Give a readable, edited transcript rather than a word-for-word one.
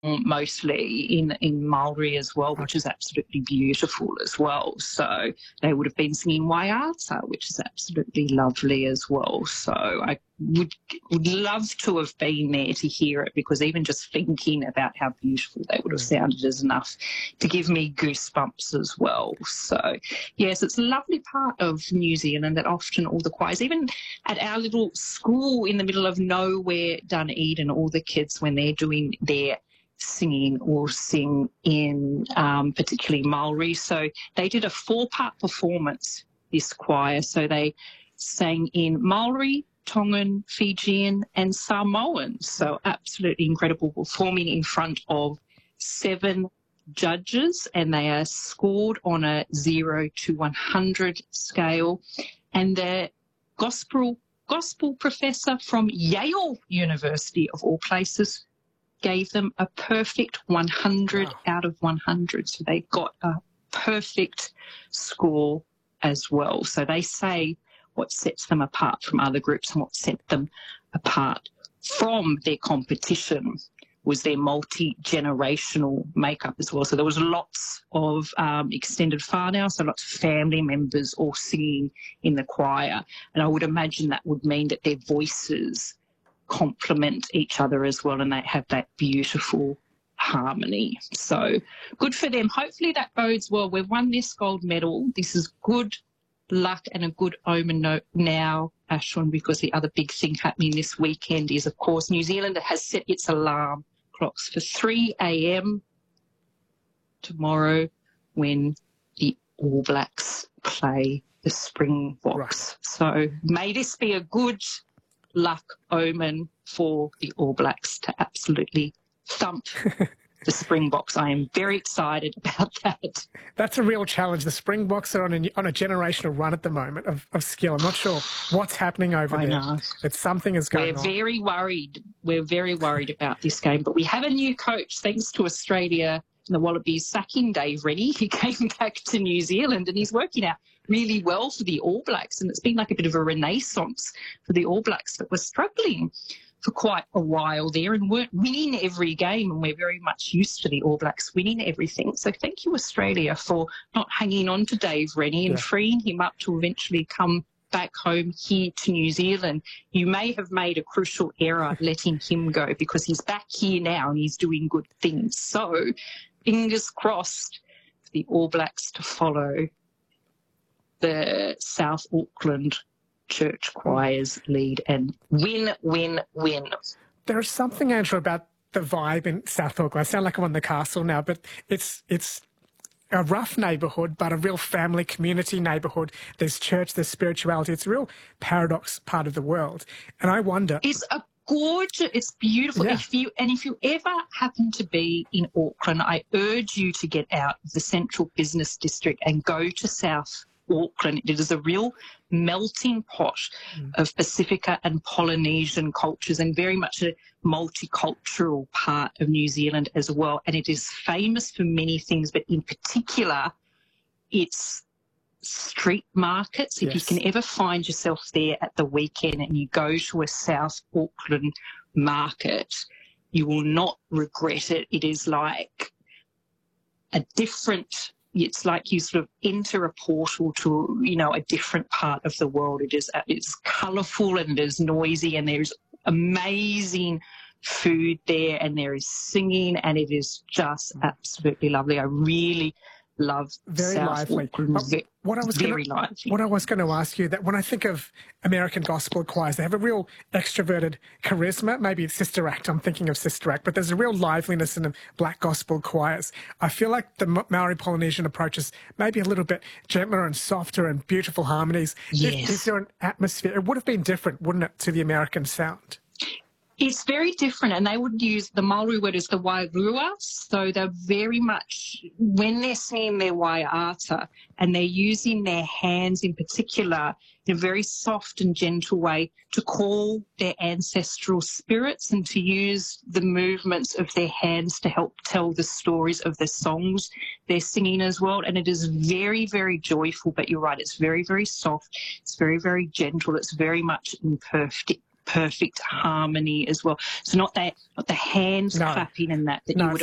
mostly in Maori as well, which is absolutely beautiful as well. So they would have been singing Waiata, which is absolutely lovely as well. So I would love to have been there to hear it, because even just thinking about how beautiful they would have sounded is enough to give me goosebumps as well. So, yes, it's a lovely part of New Zealand that often all the choirs, even at our little school in the middle of nowhere, Dunedin, all the kids, when they're doing their singing or sing in particularly Maori. So they did a 4-part performance, this choir. So they sang in Maori, Tongan, Fijian and Samoan. So absolutely incredible, performing in front of 7 judges, and they are scored on a 0 to 100 scale. And the gospel professor from Yale University, of all places, gave them a perfect 100 out of 100. So they got a perfect score as well. So they say what sets them apart from other groups and what set them apart from their competition was their multi-generational makeup as well. So there was lots of extended whānau, so lots of family members all singing in the choir. And I would imagine that would mean that their voices complement each other as well, and they have that beautiful harmony. So good for them. Hopefully that bodes well. We've won this gold medal. This is good luck and a good omen now, Ashwin, because the other big thing happening this weekend is, of course, New Zealand has set its alarm clocks for 3 a.m. tomorrow when the All Blacks play the Springboks. So may this be a good luck omen for the All Blacks to absolutely thump the Springboks. I am very excited about that. That's a real challenge. The Springboks are on a generational run at the moment of skill. I'm not sure what's happening over there. Know. But something is going on. We're very worried. We're very worried about this game. But we have a new coach, thanks to Australia and the Wallabies sacking Dave Rennie. He came back to New Zealand and he's working out really well for the All Blacks. And it's been like a bit of a renaissance for the All Blacks that were struggling for quite a while there and weren't winning every game, and we're very much used to the All Blacks winning everything. So thank you, Australia, for not hanging on to Dave Rennie and freeing him up to eventually come back home here to New Zealand. You may have made a crucial error letting him go, because he's back here now and he's doing good things. So fingers crossed for the All Blacks to follow the South Auckland Church Choir's lead and win, win, win. There is something, Andrew, about the vibe in South Auckland. I sound like I'm on the castle now, but it's a rough neighbourhood, but a real family community neighbourhood. There's church, there's spirituality. It's a real paradox part of the world. And I wonder... It's a gorgeous, it's beautiful. Yeah. If you ever happen to be in Auckland, I urge you to get out of the central business district and go to South Auckland. It is a real melting pot of Pacifica and Polynesian cultures, and very much a multicultural part of New Zealand as well. And it is famous for many things, but in particular, its street markets. If you can ever find yourself there at the weekend and you go to a South Auckland market, you will not regret it. It is like a different... It's like you sort of enter a portal to, you know, a different part of the world. It's colourful and it is noisy, and there's amazing food there, and there is singing, and it is just absolutely lovely. I really love South Auckland. What I was going to ask you, that when I think of American gospel choirs, they have a real extroverted charisma. Maybe it's Sister Act. I'm thinking of Sister Act, but there's a real liveliness in the black gospel choirs. I feel like the Maori Polynesian approach is maybe a little bit gentler and softer and beautiful harmonies. Yes. Is there an atmosphere? It would have been different, wouldn't it, to the American sound? It's very different, and they would use the Maori word as the wairua, so they're very much, when they're singing their waiata, and they're using their hands in particular in a very soft and gentle way to call their ancestral spirits and to use the movements of their hands to help tell the stories of the songs they're singing as well. And it is very, very joyful, but you're right, it's very, very soft, it's very, very gentle, it's very much in perfect harmony as well. So not the hands No. clapping and that No, you would